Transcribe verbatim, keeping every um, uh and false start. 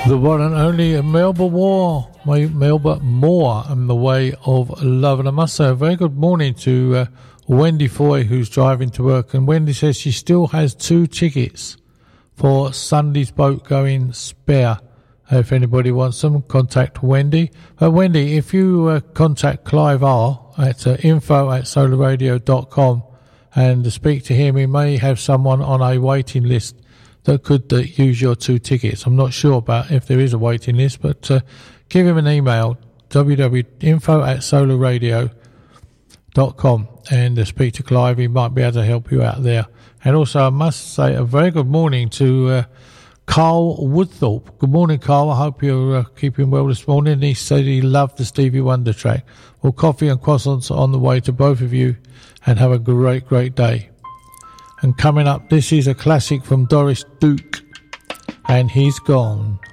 The one and only Melba Moore, Melba Moore, and The Way of Love. And I must say a very good morning to uh, Wendy Foy, who's driving to work. And Wendy says she still has two tickets for Sunday's boat going spare. Uh, if anybody wants them, contact Wendy. Uh, Wendy, if you uh, contact Clive R at uh, info at solar radio dot com and speak to him, he may have someone on a waiting list that could uh, use your two tickets. I'm not sure about if there is a waiting list, but uh, give him an email, www info at solar radio dot com, and uh, speak to Clive. He might be able to help you out there. And also, I must say a very good morning to uh, Carl Woodthorpe. Good morning, Carl. I hope you're uh, keeping well this morning. He said he loved the Stevie Wonder track. Well, coffee and croissants on the way to both of you, and have a great, great day. And coming up, this is a classic from Doris Duke, and He's Gone.